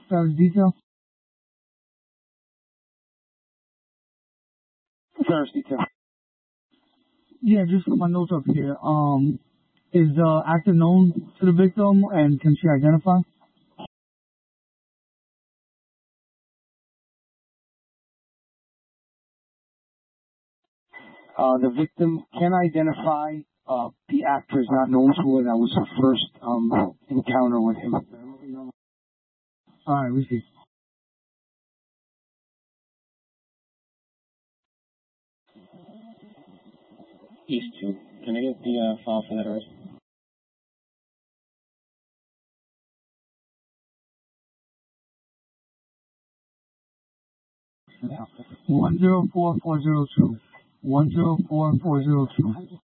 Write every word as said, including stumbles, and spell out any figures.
Service detail? Service detail. Yeah, just for my notes up here. Um, is the actor known to the victim, and can she identify? Uh, the victim can identify. Uh, the actor is not known to her. That was her first um, encounter with him. All right, we see. East two. Can I get the uh, file for that arrest? One zero four four zero two. One zero four four zero two.